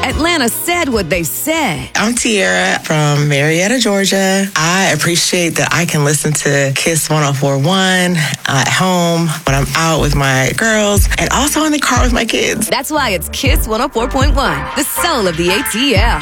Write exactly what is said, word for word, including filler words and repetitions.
Atlanta said what they said. I'm Tiara from Marietta, Georgia. I appreciate that I can listen to Kiss one oh four point one at home, when I'm out with my girls, and also in the car with my kids. That's why it's Kiss one oh four point one, the soul of the A T L.